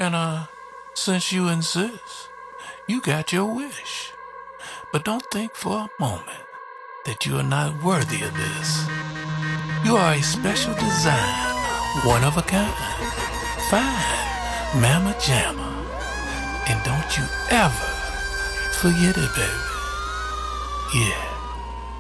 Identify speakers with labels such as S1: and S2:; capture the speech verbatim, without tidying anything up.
S1: And, uh, since you insist, you got your wish. But don't think for a moment that you are not worthy of this. You are a special design, one of a kind. Fine, mamma jamma. And don't you ever forget it, baby. Yeah.